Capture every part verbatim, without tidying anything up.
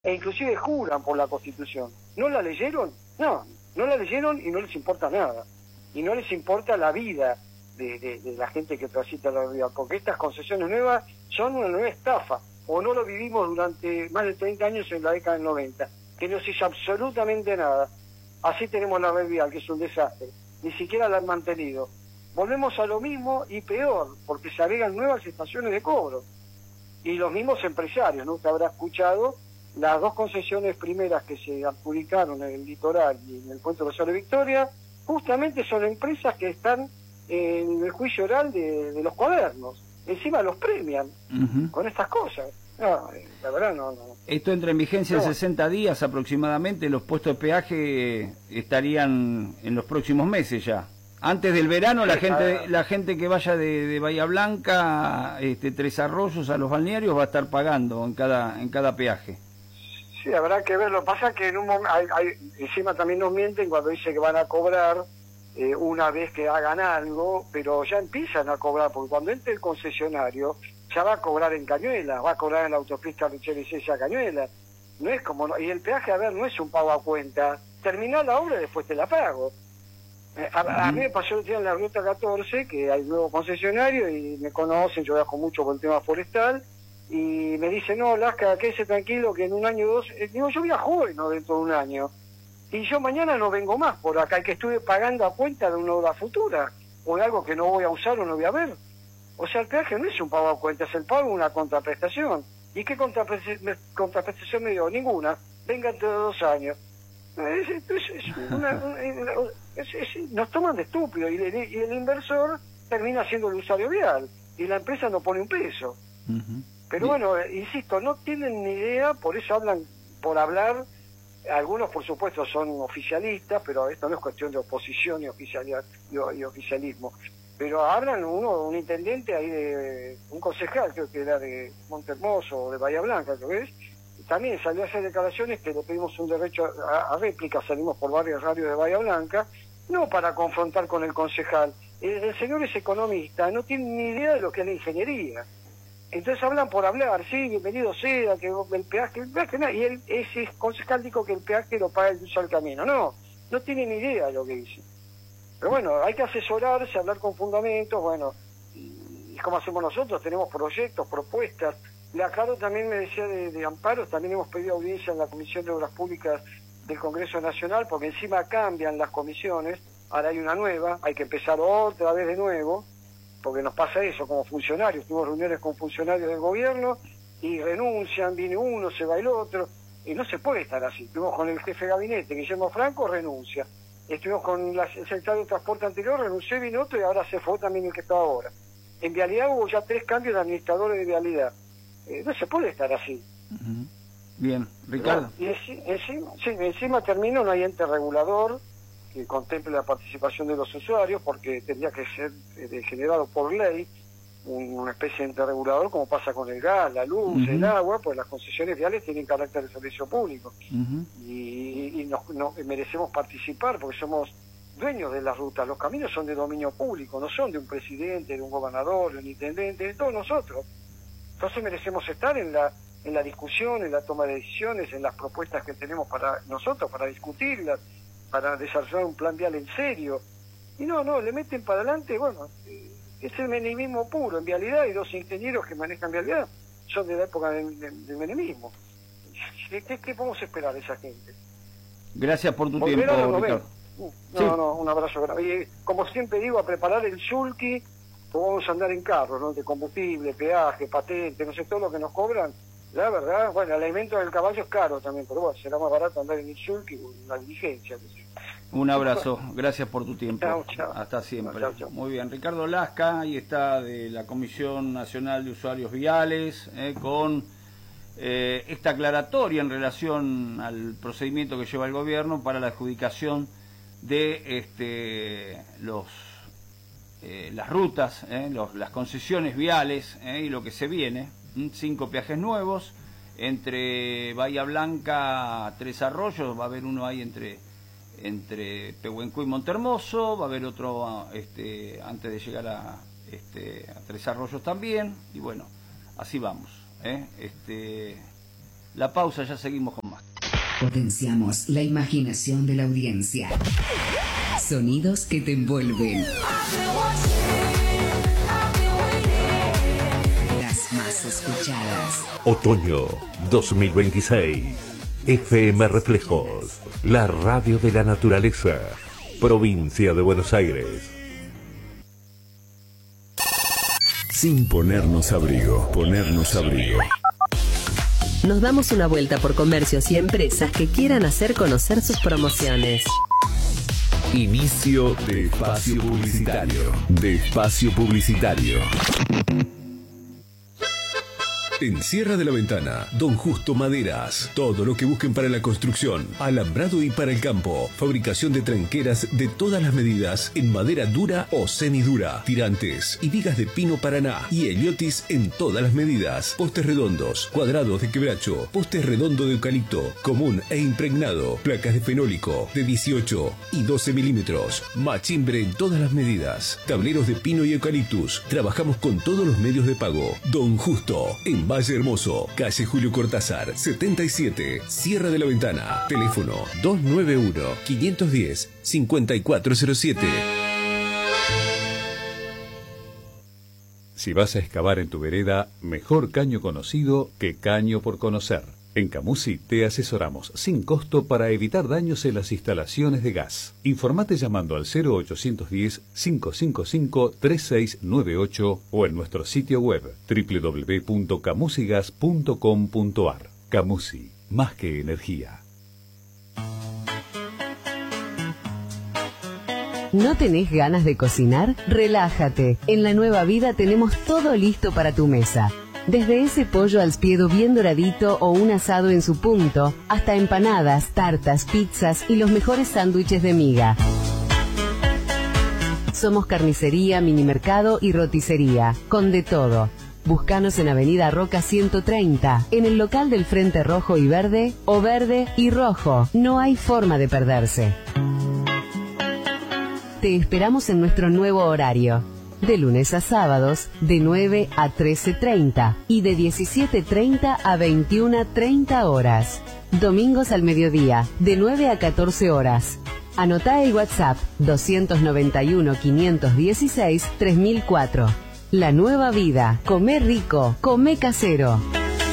e inclusive juran por la Constitución. ¿No la leyeron? No, no la leyeron y no les importa nada. Y no les importa la vida de, de, de la gente que transita la realidad, porque estas concesiones nuevas son una nueva estafa, o no lo vivimos durante más de treinta años en la década del noventa, que no se hizo absolutamente nada. Así tenemos la red vial, que es un desastre, ni siquiera la han mantenido. Volvemos a lo mismo y peor, porque se agregan nuevas estaciones de cobro. Y los mismos empresarios, ¿no? Usted habrá escuchado, las dos concesiones primeras que se adjudicaron en el litoral y en el puente Rosario Victoria, justamente son empresas que están en el juicio oral de, de los cuadernos. Encima los premian uh-huh. con estas cosas. No, la verdad no, no. Esto entra en vigencia en no. sesenta días aproximadamente. Los puestos de peaje estarían en los próximos meses ya. Antes del verano, sí, la gente ah, la gente que vaya de, de Bahía Blanca, este, Tres Arroyos a los balnearios va a estar pagando en cada en cada peaje. Sí, habrá que ver. Lo que pasa es que en un momento, hay, hay, encima también nos mienten cuando dice que van a cobrar eh, una vez que hagan algo, pero ya empiezan a cobrar, porque cuando entre el concesionario ya va a cobrar en Cañuelas, va a cobrar en la autopista Richel a Cañuelas. No es como, y el peaje, a ver, no es un pago a cuenta. Terminá la obra y después te la pago. A, a mí me pasó el día en la ruta catorce, que hay nuevo concesionario y me conocen, yo viajo mucho por el tema forestal, y me dicen, no, Lasca, quédese tranquilo que en un año o dos, eh, digo, yo viajo hoy, no dentro de un año, y yo mañana no vengo más por acá, que estuve pagando a cuenta de una obra futura, o de algo que no voy a usar o no voy a ver. O sea, el peaje no es un pago a cuenta, es el pago de una contraprestación. ¿Y qué contraprestación, contraprestación me dio? Ninguna, venga entre dos años. Es, es, es una, una, es, es, nos toman de estúpido y el, y el inversor termina siendo el usuario vial y la empresa no pone un peso. Uh-huh. Pero bueno, insisto, no tienen ni idea, por eso hablan por hablar. Algunos por supuesto son oficialistas, pero esto no es cuestión de oposición y, oficialidad, y, y oficialismo. Pero hablan uno, un intendente ahí de, un concejal creo que era de Montehermoso o de Bahía Blanca, creo que es, también salió a hacer declaraciones que le pedimos un derecho a, a réplica, salimos por varias radios de Bahía Blanca, no para confrontar con el concejal. El, el señor es economista, no tiene ni idea de lo que es la ingeniería. Entonces hablan por hablar, sí, bienvenido sea, que el peaje, el peaje no, y él, ese concejal dijo que el peaje lo paga el que usa el camino. No, no tiene ni idea de lo que dice. Pero bueno, hay que asesorarse, hablar con fundamentos, bueno, y, y como hacemos nosotros, tenemos proyectos, propuestas. La Caro también me decía de, de amparos, también hemos pedido audiencia en la Comisión de Obras Públicas del Congreso Nacional, porque encima cambian las comisiones, ahora hay una nueva, hay que empezar otra vez de nuevo, porque nos pasa eso como funcionarios, tuvimos reuniones con funcionarios del gobierno y renuncian, viene uno, se va el otro, y no se puede estar así. Estuvimos con el jefe de gabinete, Guillermo Franco, renuncia. Estuvimos con la, el secretario de Transporte anterior, renunció, vino otro y ahora se fue también el que está ahora. En vialidad hubo ya tres cambios de administradores de vialidad. Eh, no se puede estar así. Uh-huh. Bien, Ricardo. No, y enci- encima, sí, encima termina, no hay ente regulador que contemple la participación de los usuarios, porque tendría que ser eh, generado por ley un, una especie de ente regulador, como pasa con el gas, la luz, uh-huh. el agua, pues las concesiones viales tienen carácter de servicio público. Uh-huh. Y, y nos, nos merecemos participar, porque somos dueños de las rutas. Los caminos son de dominio público, no son de un presidente, de un gobernador, de un intendente, de todos nosotros. Entonces merecemos estar en la en la discusión, en la toma de decisiones, en las propuestas que tenemos para nosotros, para discutirlas, para desarrollar un plan vial en serio. Y no, no, le meten para adelante, bueno, es el menemismo puro. En vialidad hay dos ingenieros que manejan vialidad, son de la época del, del, del menemismo. ¿Qué, qué, ¿Qué podemos esperar de esa gente? Gracias por tu tiempo, Ricardo. No, sí. no, un abrazo grave. Y, como siempre digo, a preparar el sulky, pues vamos a andar en carro, ¿no? De combustible, peaje, patente, no sé, todo lo que nos cobran. La verdad, bueno, el alimento del caballo es caro también, pero bueno, será más barato andar en el sulky que en la diligencia. Un abrazo, gracias por tu tiempo. Chao, chao. Hasta siempre. Chao, chao. Muy bien, Ricardo Lasca, ahí está de la Comisión Nacional de Usuarios Viales, eh, con eh, esta aclaratoria en relación al procedimiento que lleva el gobierno para la adjudicación de este los eh, las rutas, eh, los, las concesiones viales eh, y lo que se viene. Cinco peajes nuevos entre Bahía Blanca, Tres Arroyos, va a haber uno ahí entre entre Pehuenco y Montehermoso, va a haber otro este antes de llegar a este a Tres Arroyos también, y bueno, así vamos, ¿eh? este la pausa, ya seguimos con más. Potenciamos la imaginación de la audiencia. Sonidos que te envuelven. Las más escuchadas. Otoño dos mil veintiséis. F M Reflejos, la radio de la naturaleza, provincia de Buenos Aires. Sin ponernos abrigo, ponernos abrigo. Nos damos una vuelta por comercios y empresas que quieran hacer conocer sus promociones. Inicio de espacio publicitario. De espacio publicitario. En Sierra de la Ventana, Don Justo Maderas. Todo lo que busquen para la construcción, alambrado y para el campo. Fabricación de tranqueras de todas las medidas en madera dura o semidura. Tirantes y vigas de pino paraná y heliotis en todas las medidas. Postes redondos, cuadrados de quebracho, postes redondo de eucalipto, común e impregnado. Placas de fenólico de dieciocho y doce milímetros. Machimbre en todas las medidas. Tableros de pino y eucaliptus. Trabajamos con todos los medios de pago. Don Justo, en Valle Hermoso, calle Julio Cortázar, setenta y siete, Sierra de la Ventana. Teléfono dos nueve uno, cinco uno cero, cinco cuatro cero siete. Si vas a excavar en tu vereda, mejor caño conocido que caño por conocer. En Camusi te asesoramos sin costo para evitar daños en las instalaciones de gas. Informate llamando al cero ochocientos diez, cinco cinco cinco, tres seis nueve ocho o en nuestro sitio web doble u doble u doble u punto camusigas punto com punto a r. Camusi, más que energía. ¿No tenés ganas de cocinar? Relájate. En La Nueva Vida tenemos todo listo para tu mesa. Desde ese pollo al spiedo bien doradito o un asado en su punto, hasta empanadas, tartas, pizzas y los mejores sándwiches de miga. Somos carnicería, minimercado y roticería, con de todo. Búscanos en Avenida Roca ciento treinta, en el local del Frente Rojo y Verde, o Verde y Rojo. No hay forma de perderse. Te esperamos en nuestro nuevo horario. De lunes a sábados, de nueve a trece treinta y de diecisiete treinta a veintiuna treinta horas. Domingos al mediodía, de nueve a catorce horas. Anotá el WhatsApp doscientos noventa y uno, quinientos dieciséis, tres mil cuatro. La Nueva Vida. Comé rico, comé casero.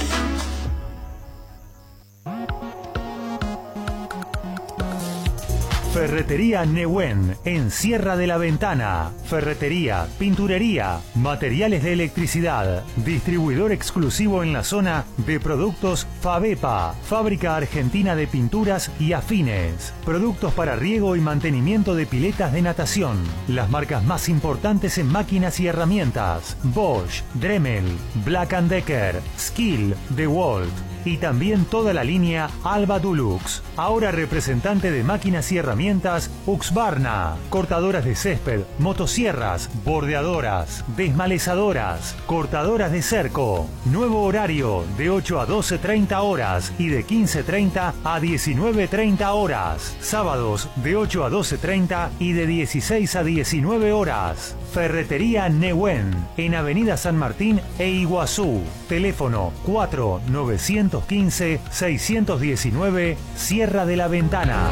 Ferretería Nehuen, en Sierra de la Ventana. Ferretería, pinturería, materiales de electricidad. Distribuidor exclusivo en la zona de productos Fabepa, fábrica argentina de pinturas y afines. Productos para riego y mantenimiento de piletas de natación. Las marcas más importantes en máquinas y herramientas: Bosch, Dremel, Black and Decker, Skill, DeWalt. Y también toda la línea Alba Dulux. Ahora representante de máquinas y herramientas Husqvarna. Cortadoras de césped, motosierras, bordeadoras, desmalezadoras, cortadoras de cerco. Nuevo horario de ocho a doce treinta horas y de quince treinta a diecinueve treinta horas. Sábados de ocho a doce treinta y de dieciséis a diecinueve horas. Ferretería Nehuen, en Avenida San Martín e Iguazú. Teléfono cuatro nueve uno cinco, seis uno nueve, Sierra de la Ventana.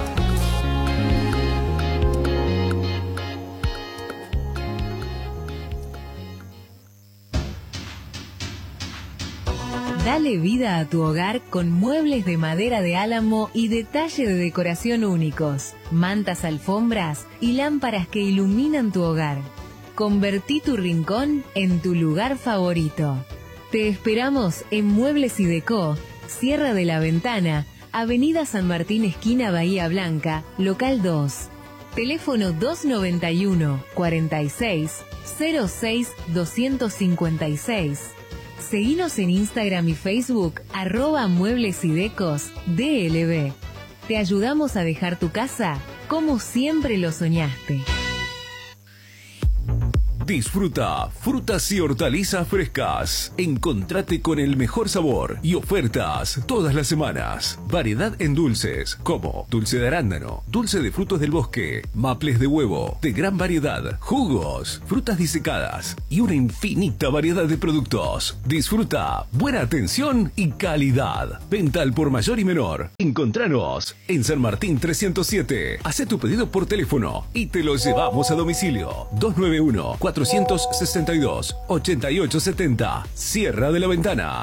Dale vida a tu hogar con muebles de madera de álamo y detalle de decoración únicos, mantas, alfombras y lámparas que iluminan tu hogar. Convertí tu rincón en tu lugar favorito. Te esperamos en Muebles y Deco, Sierra de la Ventana, Avenida San Martín esquina Bahía Blanca, local dos. Teléfono dos noventa y uno, cuarenta y seis, cero seis, doscientos cincuenta y seis. Seguinos en Instagram y Facebook, arroba Muebles y Decos D L B. Te ayudamos a dejar tu casa como siempre lo soñaste. Disfruta frutas y hortalizas frescas. Encontrate con el mejor sabor y ofertas todas las semanas. Variedad en dulces como dulce de arándano, dulce de frutos del bosque, maples de huevo, de gran variedad, jugos, frutas disecadas y una infinita variedad de productos. Disfruta buena atención y calidad. Venta al por mayor y menor. Encontranos en San Martín trescientos siete. Haz tu pedido por teléfono y te lo llevamos a domicilio. dos nueve uno, cuatro seis dos, ocho ocho siete cero. Sierra de la Ventana.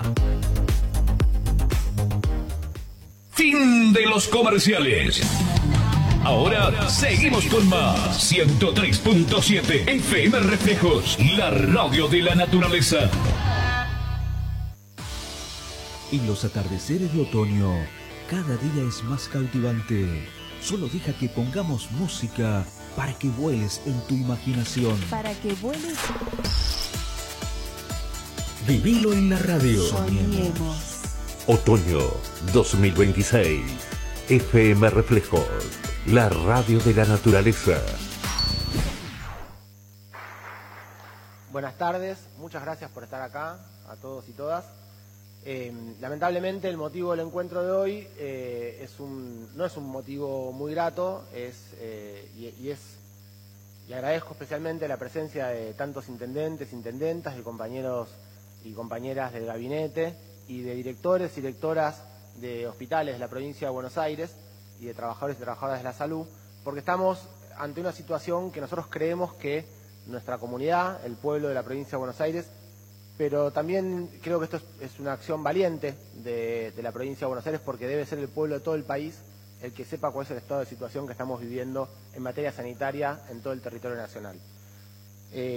Fin de los comerciales. Ahora seguimos con más. ciento tres punto siete F M Reflejos, la radio de la naturaleza. En los atardeceres de otoño, cada día es más cautivante. Solo deja que pongamos música para que vueles en tu imaginación. Para que vueles. Vivilo en la radio. Soñemos. Otoño dos mil veintiséis. F M Reflejos, la radio de la naturaleza. Buenas tardes, muchas gracias por estar acá, a todos y todas. Eh, lamentablemente el motivo del encuentro de hoy eh, es un, no es un motivo muy grato, es, eh, y, y, es, y agradezco especialmente la presencia de tantos intendentes, intendentas, de compañeros y compañeras del gabinete y de directores y directoras de hospitales de la provincia de Buenos Aires y de trabajadores y trabajadoras de la salud, porque estamos ante una situación que nosotros creemos que nuestra comunidad, el pueblo de la provincia de Buenos Aires, pero también creo que esto es, es una acción valiente de, de la provincia de Buenos Aires, porque debe ser el pueblo de todo el país el que sepa cuál es el estado de situación que estamos viviendo en materia sanitaria en todo el territorio nacional. Eh,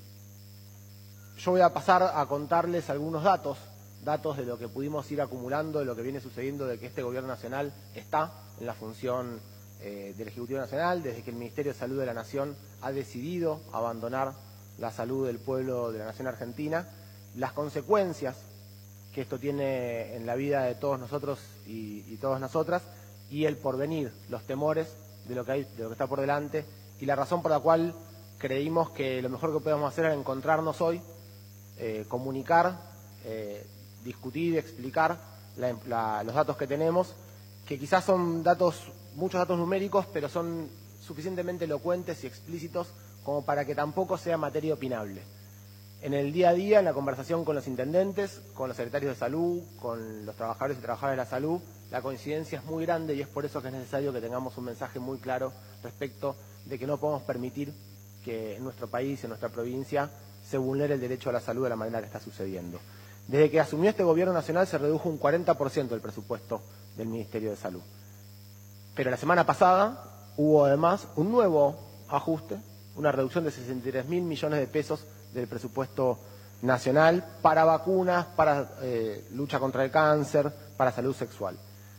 yo voy a pasar a contarles algunos datos, datos de lo que pudimos ir acumulando, de lo que viene sucediendo, de que este gobierno nacional está en la función eh, del Ejecutivo Nacional, desde que el Ministerio de Salud de la Nación ha decidido abandonar la salud del pueblo de la nación argentina, las consecuencias que esto tiene en la vida de todos nosotros y, y todas nosotras, y el porvenir, los temores de lo que hay, de lo que está por delante, y la razón por la cual creímos que lo mejor que podíamos hacer era encontrarnos hoy, eh, comunicar, eh, discutir, explicar la, la, los datos que tenemos, que quizás son datos, muchos datos numéricos, pero son suficientemente elocuentes y explícitos como para que tampoco sea materia opinable. En el día a día, en la conversación con los intendentes, con los secretarios de salud, con los trabajadores y trabajadoras de la salud, la coincidencia es muy grande y es por eso que es necesario que tengamos un mensaje muy claro respecto de que no podemos permitir que en nuestro país, en nuestra provincia, se vulnere el derecho a la salud de la manera que está sucediendo. Desde que asumió este gobierno nacional se redujo un cuarenta por ciento del presupuesto del Ministerio de Salud. Pero la semana pasada hubo además un nuevo ajuste, una reducción de sesenta y tres mil millones de pesos del presupuesto nacional para vacunas, para eh, lucha contra el cáncer, para salud sexual.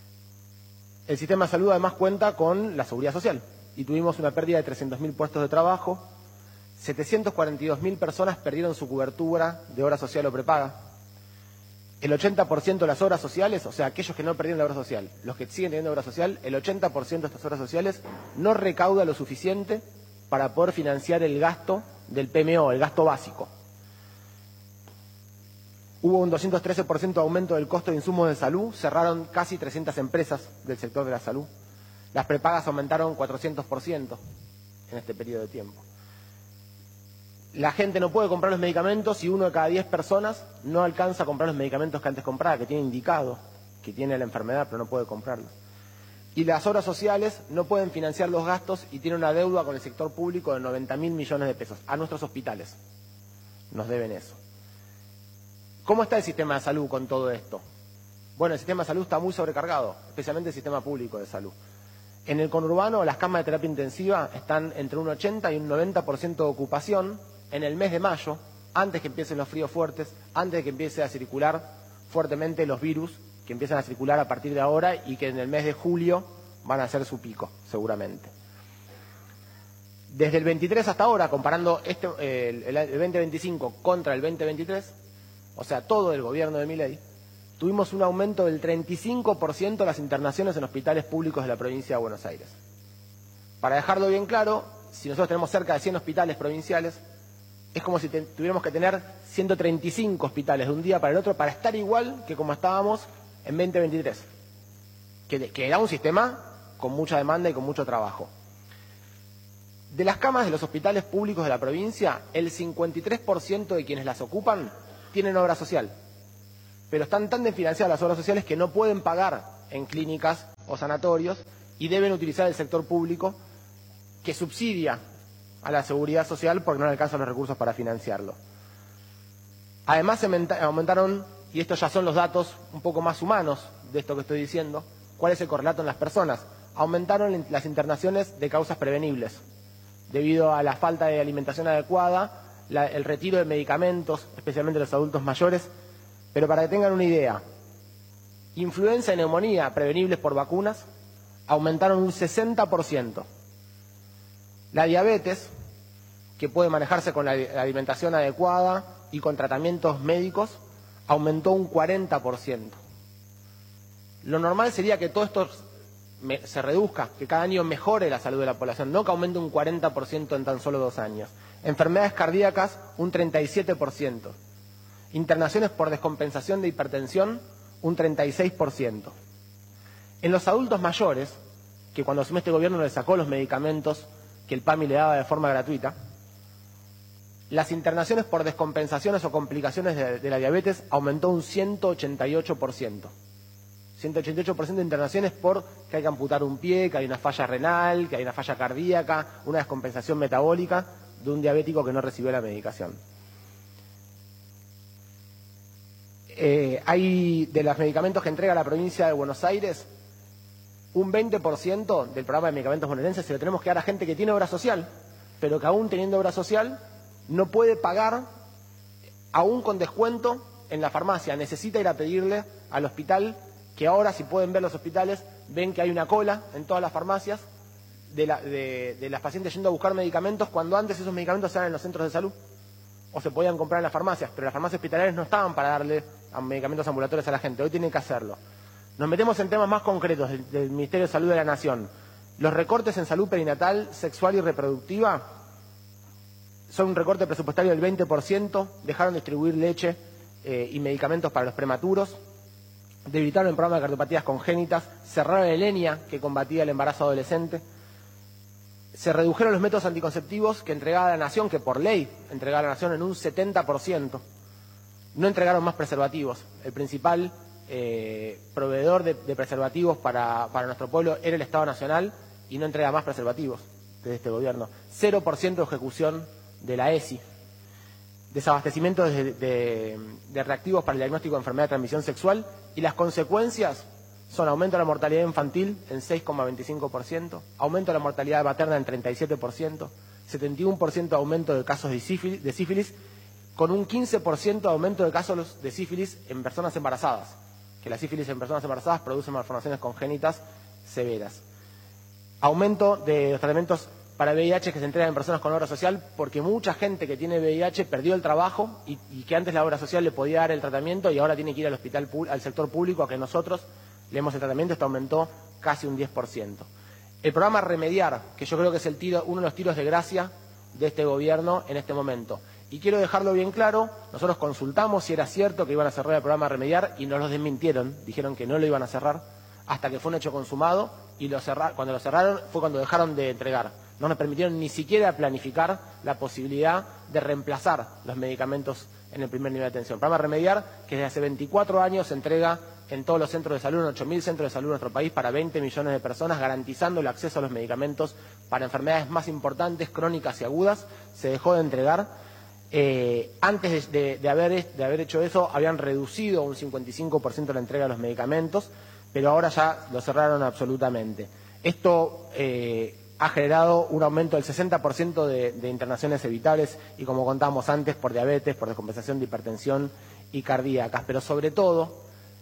El sistema de salud además cuenta con la seguridad social y tuvimos una pérdida de trescientos mil puestos de trabajo, setecientas cuarenta y dos mil personas perdieron su cobertura de obra social o prepaga. El ochenta por ciento de las obras sociales, o sea, aquellos que no perdieron la obra social, los que siguen teniendo obra social, el ochenta por ciento de estas obras sociales no recauda lo suficiente para poder financiar el gasto del P M O, el gasto básico. Hubo un doscientos trece por ciento de aumento del costo de insumos de salud, cerraron casi trescientas empresas del sector de la salud. Las prepagas aumentaron cuatrocientos por ciento en este periodo de tiempo. La gente no puede comprar los medicamentos y uno de cada diez personas no alcanza a comprar los medicamentos que antes compraba, que tiene indicado que tiene la enfermedad, pero no puede comprarlos. Y las obras sociales no pueden financiar los gastos y tienen una deuda con el sector público de noventa mil millones de pesos. A nuestros hospitales nos deben eso. ¿Cómo está el sistema de salud con todo esto? Bueno, el sistema de salud está muy sobrecargado, especialmente el sistema público de salud. En el conurbano, las camas de terapia intensiva están entre un ochenta y un noventa por ciento de ocupación en el mes de mayo, antes que empiecen los fríos fuertes, antes de que empiece a circular fuertemente los virus que empiezan a circular a partir de ahora y que en el mes de julio van a ser su pico, seguramente. Desde el veintitrés hasta ahora, comparando este, el, el veinte veinticinco contra el veinte veintitrés, o sea, todo el gobierno de Milei, tuvimos un aumento del treinta y cinco por ciento de las internaciones en hospitales públicos de la provincia de Buenos Aires. Para dejarlo bien claro, si nosotros tenemos cerca de cien hospitales provinciales, es como si te, tuviéramos que tener ciento treinta y cinco hospitales de un día para el otro para estar igual que como estábamos en veinte veintitrés, que, que era un sistema con mucha demanda y con mucho trabajo. De las camas de los hospitales públicos de la provincia, el cincuenta y tres por ciento de quienes las ocupan tienen obra social, pero están tan desfinanciadas las obras sociales que no pueden pagar en clínicas o sanatorios y deben utilizar el sector público que subsidia a la seguridad social porque no le alcanzan los recursos para financiarlo. Además se aumentaron, y estos ya son los datos un poco más humanos de esto que estoy diciendo, ¿cuál es el correlato en las personas? Aumentaron las internaciones de causas prevenibles, debido a la falta de alimentación adecuada, la, el retiro de medicamentos, especialmente los adultos mayores. Pero para que tengan una idea, influenza y neumonía prevenibles por vacunas aumentaron un sesenta por ciento. La diabetes, que puede manejarse con la, la alimentación adecuada y con tratamientos médicos, aumentó un cuarenta por ciento. Lo normal sería que todo esto me, se reduzca, que cada año mejore la salud de la población, no que aumente un cuarenta por ciento en tan solo dos años. Enfermedades cardíacas, un treinta y siete por ciento. Internaciones por descompensación de hipertensión, un treinta y seis por ciento. En los adultos mayores, que cuando asumió este gobierno le sacó los medicamentos que el PAMI le daba de forma gratuita, las internaciones por descompensaciones o complicaciones de, de la diabetes aumentó un ciento ochenta y ocho por ciento. ciento ochenta y ocho por ciento de internaciones por que hay que amputar un pie, que hay una falla renal, que hay una falla cardíaca, una descompensación metabólica de un diabético que no recibió la medicación. Eh, hay de los medicamentos que entrega la provincia de Buenos Aires, un veinte por ciento del programa de medicamentos bonaerenses se lo tenemos que dar a gente que tiene obra social, pero que aún teniendo obra social no puede pagar, aún con descuento en la farmacia. Necesita ir a pedirle al hospital, que ahora, si pueden ver los hospitales, ven que hay una cola en todas las farmacias de, la, de, de las pacientes yendo a buscar medicamentos, cuando antes esos medicamentos eran en los centros de salud o se podían comprar en las farmacias, pero las farmacias hospitalarias no estaban para darle a medicamentos ambulatorios a la gente. Hoy tienen que hacerlo. Nos metemos en temas más concretos del, del Ministerio de Salud de la Nación. Los recortes en salud perinatal, sexual y reproductiva son un recorte presupuestario del veinte por ciento, dejaron de distribuir leche eh, y medicamentos para los prematuros, debilitaron el programa de cardiopatías congénitas, cerraron el ENIA que combatía el embarazo adolescente, se redujeron los métodos anticonceptivos que entregaba la Nación, que por ley entregaba la Nación en un setenta por ciento, no entregaron más preservativos. El principal eh, proveedor de, de preservativos para, para nuestro pueblo era el Estado Nacional y no entrega más preservativos desde este gobierno. cero por ciento de ejecución de la E S I. Desabastecimiento de, de, de reactivos para el diagnóstico de enfermedad de transmisión sexual, y las consecuencias son aumento de la mortalidad infantil en seis coma veinticinco por ciento, aumento de la mortalidad materna en treinta y siete por ciento, setenta y uno por ciento de aumento de casos de sífilis, de sífilis, con un quince por ciento de aumento de casos de sífilis en personas embarazadas, que la sífilis en personas embarazadas produce malformaciones congénitas severas. Aumento de los tratamientos para V I H que se entregan en personas con obra social, porque mucha gente que tiene V I H perdió el trabajo y, y que antes la obra social le podía dar el tratamiento y ahora tiene que ir al hospital, al sector público a que nosotros le demos el tratamiento. Esto aumentó casi un diez por ciento. El programa Remediar, que yo creo que es el tiro, uno de los tiros de gracia de este gobierno en este momento. Y quiero dejarlo bien claro, nosotros consultamos si era cierto que iban a cerrar el programa Remediar y nos lo desmintieron, dijeron que no lo iban a cerrar hasta que fue un hecho consumado, y lo cerrar, cuando lo cerraron fue cuando dejaron de entregar. No nos permitieron ni siquiera planificar la posibilidad de reemplazar los medicamentos en el primer nivel de atención. El programa Remediar, que desde hace veinticuatro años se entrega en todos los centros de salud, en ocho mil centros de salud en nuestro país, para veinte millones de personas, garantizando el acceso a los medicamentos para enfermedades más importantes, crónicas y agudas, se dejó de entregar. Eh, antes de, de, de, haber, de haber hecho eso, habían reducido un cincuenta y cinco por ciento la entrega de los medicamentos, pero ahora ya lo cerraron absolutamente. Esto eh, ha generado un aumento del sesenta por ciento de, de internaciones evitables y, como contábamos antes, por diabetes, por descompensación de hipertensión y cardíacas. Pero sobre todo,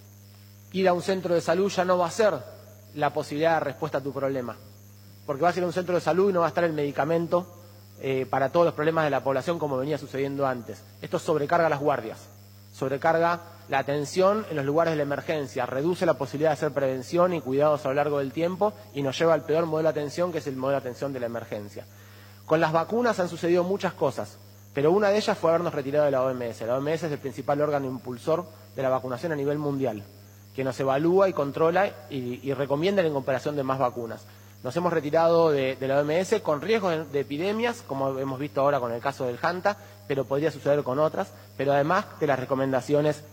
ir a un centro de salud ya no va a ser la posibilidad de respuesta a tu problema, porque vas a ir a un centro de salud y no va a estar el medicamento eh, para todos los problemas de la población como venía sucediendo antes. Esto sobrecarga las guardias, sobrecarga la atención en los lugares de la emergencia, reduce la posibilidad de hacer prevención y cuidados a lo largo del tiempo y nos lleva al peor modelo de atención, que es el modelo de atención de la emergencia. Con las vacunas han sucedido muchas cosas. pero una de ellas fue habernos retirado de la O M S. La O M S es el principal órgano impulsor de la vacunación a nivel mundial, que nos evalúa y controla y, y recomienda la incorporación de más vacunas. Nos hemos retirado de, de la O M S con riesgos de, de epidemias, como hemos visto ahora con el caso del Hanta, pero podría suceder con otras, pero además de las recomendaciones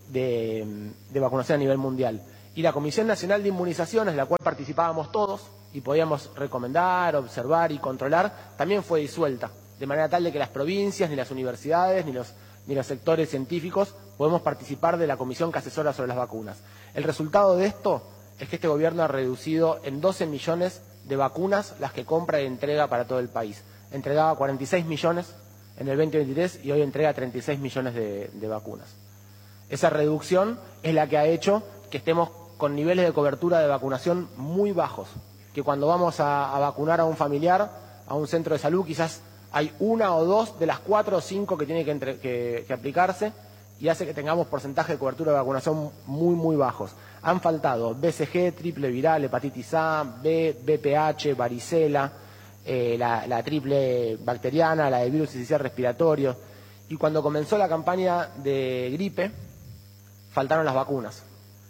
de, de vacunación a nivel mundial. Y la Comisión Nacional de Inmunizaciones, en la cual participábamos todos y podíamos recomendar, observar y controlar, también fue disuelta, de manera tal de que las provincias, ni las universidades, ni los, ni los sectores científicos podemos participar de la comisión que asesora sobre las vacunas. El resultado de esto es que este gobierno ha reducido en doce millones de vacunas las que compra y entrega para todo el país. Entregaba cuarenta y seis millones en el veinte veintitrés y hoy entrega treinta y seis millones de, de vacunas. Esa reducción es la que ha hecho que estemos con niveles de cobertura de vacunación muy bajos, que cuando vamos a, a vacunar a un familiar, a un centro de salud, quizás hay una o dos de las cuatro o cinco que tiene que, entre, que, que aplicarse, y hace que tengamos porcentaje de cobertura de vacunación muy, muy bajos. Han faltado B C G, triple viral, hepatitis A, B, B P H, varicela, eh, la, la triple bacteriana, la de virus sincicial respiratorio. Y cuando comenzó la campaña de gripe, faltaron las vacunas.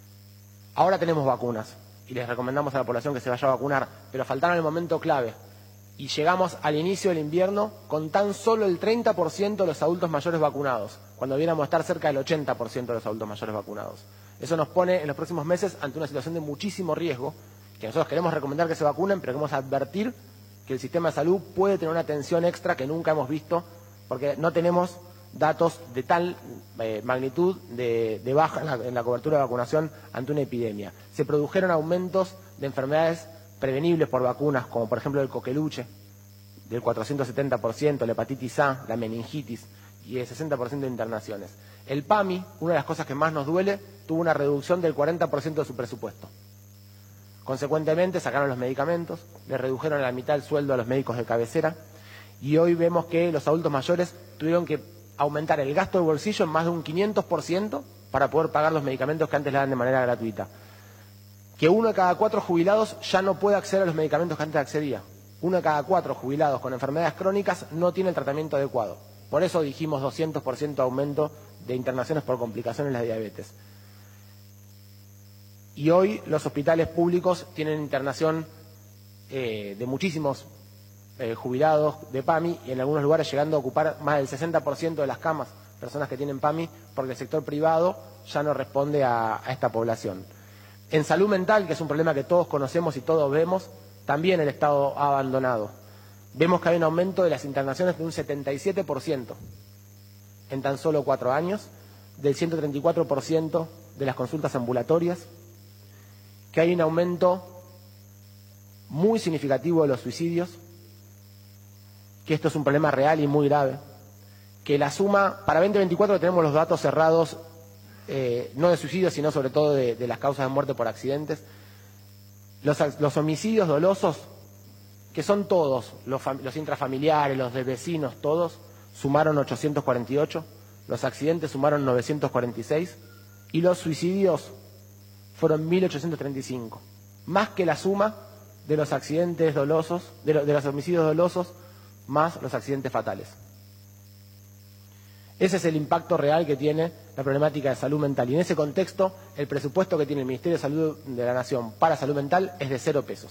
Ahora tenemos vacunas y les recomendamos a la población que se vaya a vacunar, pero faltaron el momento clave. Y llegamos al inicio del invierno con tan solo el treinta por ciento de los adultos mayores vacunados, cuando debiéramos estar cerca del ochenta por ciento de los adultos mayores vacunados. Eso nos pone en los próximos meses ante una situación de muchísimo riesgo, que nosotros queremos recomendar que se vacunen, pero queremos advertir que el sistema de salud puede tener una atención extra que nunca hemos visto, porque no tenemos datos de tal eh, magnitud de, de baja en la, en la cobertura de vacunación ante una epidemia. Se produjeron aumentos de enfermedades prevenibles por vacunas, como por ejemplo el coqueluche, del cuatrocientos setenta por ciento, la hepatitis A, la meningitis y el sesenta por ciento de internaciones. El PAMI, una de las cosas que más nos duele, tuvo una reducción del cuarenta por ciento de su presupuesto. Consecuentemente sacaron los medicamentos, le redujeron a la mitad el sueldo a los médicos de cabecera y hoy vemos que los adultos mayores tuvieron que aumentar el gasto de bolsillo en más de un quinientos por ciento para poder pagar los medicamentos que antes le dan de manera gratuita. Que uno de cada cuatro jubilados ya no puede acceder a los medicamentos que antes accedía. Uno de cada cuatro jubilados con enfermedades crónicas no tiene el tratamiento adecuado. Por eso dijimos doscientos por ciento aumento de internaciones por complicaciones de la diabetes. Y hoy los hospitales públicos tienen internación eh, de muchísimos eh, jubilados de PAMI y en algunos lugares llegando a ocupar más del sesenta por ciento de las camas, personas que tienen PAMI, porque el sector privado ya no responde a, a esta población. En salud mental, que es un problema que todos conocemos y todos vemos, también el Estado ha abandonado. Vemos que hay un aumento de las internaciones de un setenta y siete por ciento en tan solo cuatro años, del ciento treinta y cuatro por ciento de las consultas ambulatorias, que hay un aumento muy significativo de los suicidios, que esto es un problema real y muy grave, que la suma, para veinte veinticuatro tenemos los datos cerrados, eh, no de suicidios, sino sobre todo de, de las causas de muerte por accidentes. Los, los homicidios dolosos, que son todos, los, los intrafamiliares, los de vecinos, todos, sumaron ochocientos cuarenta y ocho, los accidentes sumaron novecientos cuarenta y seis y los suicidios fueron mil ochocientos treinta y cinco, más que la suma de los accidentes dolosos, de, lo, de los homicidios dolosos, más los accidentes fatales. Ese es el impacto real que tiene la problemática de salud mental. Y en ese contexto, el presupuesto que tiene el Ministerio de Salud de la Nación para salud mental es de cero pesos.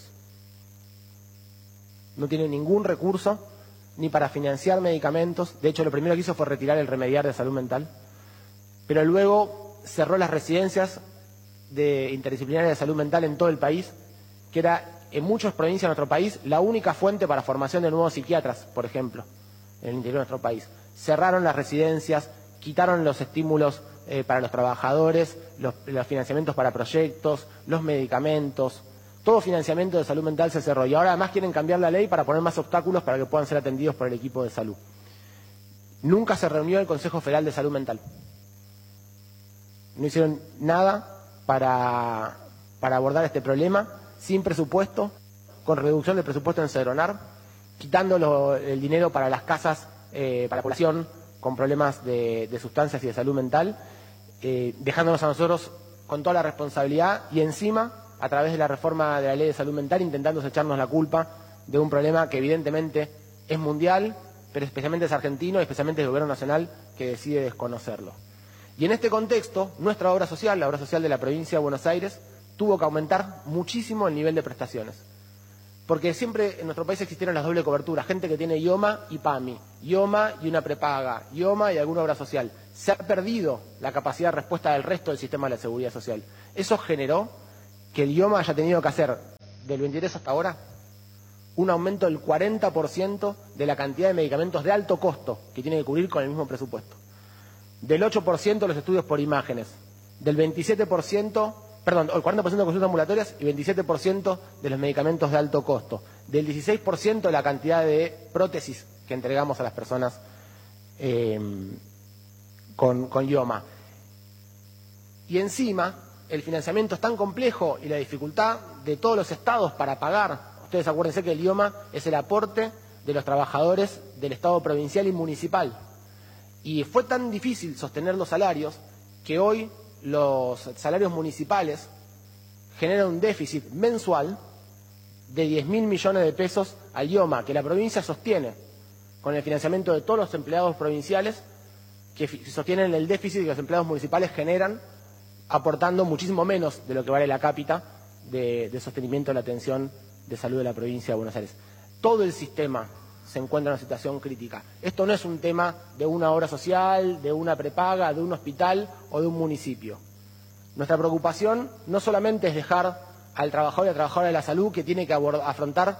No tiene ningún recurso ni para financiar medicamentos. De hecho, lo primero que hizo fue retirar el remediar de salud mental. Pero luego cerró las residencias de interdisciplinarias de salud mental en todo el país, que era en muchas provincias de nuestro país la única fuente para formación de nuevos psiquiatras, por ejemplo, en el interior de nuestro país. Cerraron las residencias, quitaron los estímulos eh, para los trabajadores, los, los financiamientos para proyectos, los medicamentos, todo financiamiento de salud mental se cerró. Y ahora además quieren cambiar la ley para poner más obstáculos para que puedan ser atendidos por el equipo de salud. Nunca se reunió el Consejo Federal de Salud Mental. No hicieron nada para, para abordar este problema, sin presupuesto, con reducción del presupuesto en Cedronar, quitando lo, el dinero para las casas, eh, para la población con problemas de, de sustancias y de salud mental, eh, dejándonos a nosotros con toda la responsabilidad y encima, a través de la reforma de la ley de salud mental, intentando echarnos la culpa de un problema que evidentemente es mundial, pero especialmente es argentino y especialmente es el gobierno nacional que decide desconocerlo. Y en este contexto, nuestra obra social, la obra social de la provincia de Buenos Aires, tuvo que aumentar muchísimo el nivel de prestaciones. Porque siempre en nuestro país existieron las doble coberturas, gente que tiene IOMA y PAMI, IOMA y una prepaga, IOMA y alguna obra social. Se ha perdido la capacidad de respuesta del resto del sistema de la seguridad social. Eso generó que el IOMA haya tenido que hacer, del veintitrés hasta ahora, un aumento del cuarenta por ciento de la cantidad de medicamentos de alto costo que tiene que cubrir con el mismo presupuesto. Del ocho por ciento los estudios por imágenes, del veintisiete por ciento, perdón, el cuarenta por ciento de consultas ambulatorias y veintisiete por ciento de los medicamentos de alto costo, del dieciséis por ciento de la cantidad de prótesis que entregamos a las personas eh, con, con IOMA. Y encima, el financiamiento es tan complejo y la dificultad de todos los estados para pagar. Ustedes acuérdense que el IOMA es el aporte de los trabajadores del Estado provincial y municipal. Y fue tan difícil sostener los salarios que hoy los salarios municipales generan un déficit mensual de diez mil millones de pesos al IOMA, que la provincia sostiene con el financiamiento de todos los empleados provinciales, que sostienen el déficit que los empleados municipales generan, aportando muchísimo menos de lo que vale la cápita de, de sostenimiento de la atención de salud de la provincia de Buenos Aires. Todo el sistema se encuentra en una situación crítica. Esto no es un tema de una obra social, de una prepaga, de un hospital o de un municipio. Nuestra preocupación no solamente es dejar al trabajador y a la trabajadora de la salud que tiene que afrontar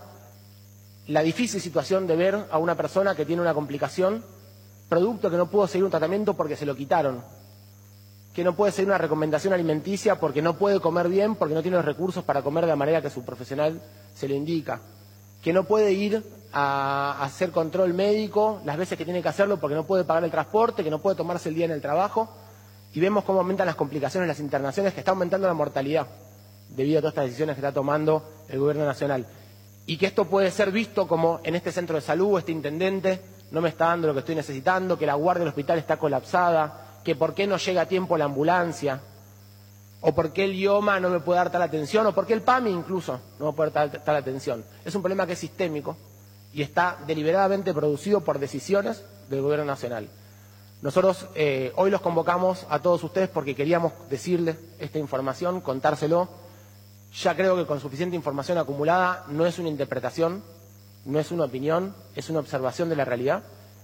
la difícil situación de ver a una persona que tiene una complicación, producto que no pudo seguir un tratamiento porque se lo quitaron, que no puede seguir una recomendación alimenticia porque no puede comer bien, porque no tiene los recursos para comer de la manera que su profesional se le indica, que no puede ir a hacer control médico las veces que tiene que hacerlo porque no puede pagar el transporte, que no puede tomarse el día en el trabajo, y vemos cómo aumentan las complicaciones, las internaciones, que está aumentando la mortalidad debido a todas estas decisiones que está tomando el gobierno nacional. Y que esto puede ser visto como en este centro de salud, este intendente no me está dando lo que estoy necesitando, que la guardia del hospital está colapsada, que por qué no llega a tiempo la ambulancia, o por qué el IOMA no me puede dar tal atención, o por qué el PAMI incluso no me puede dar tal, tal atención. Es un problema que es sistémico y está deliberadamente producido por decisiones del gobierno nacional. Nosotros eh, hoy los convocamos a todos ustedes porque queríamos decirles esta información, contárselo. Ya creo que con suficiente información acumulada no es una interpretación, no es una opinión, es una observación de la realidad,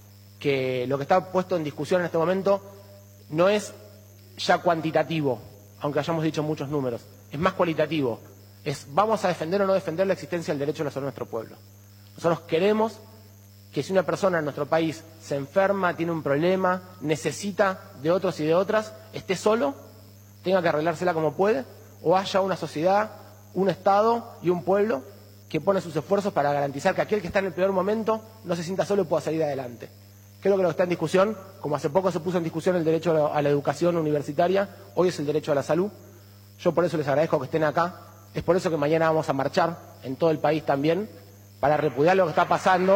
que lo que está puesto en discusión en este momento no es ya cuantitativo, aunque hayamos dicho muchos números, es más cualitativo. Es vamos a defender o no defender la existencia del derecho a la salud de nuestro pueblo. Nosotros queremos que si una persona en nuestro país se enferma, tiene un problema, necesita de otros y de otras, esté solo, tenga que arreglársela como puede, o haya una sociedad, un Estado y un pueblo que pone sus esfuerzos para garantizar que aquel que está en el peor momento no se sienta solo y pueda salir adelante. Creo que lo que está en discusión, como hace poco se puso en discusión el derecho a la educación universitaria, hoy es el derecho a la salud. Yo por eso les agradezco que estén acá. Es por eso que mañana vamos a marchar en todo el país también, para repudiar lo que está pasando.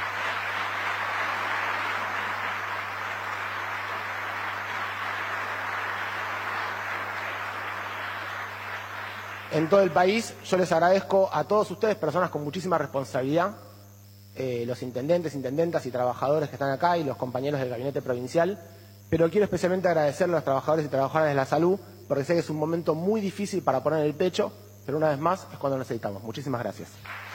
En todo el país, yo les agradezco a todos ustedes, personas con muchísima responsabilidad, eh, los intendentes, intendentas y trabajadores que están acá y los compañeros del gabinete provincial, pero quiero especialmente agradecerle a los trabajadores y trabajadoras de la salud, porque sé que es un momento muy difícil para poner el pecho, pero una vez más es cuando necesitamos. Muchísimas gracias.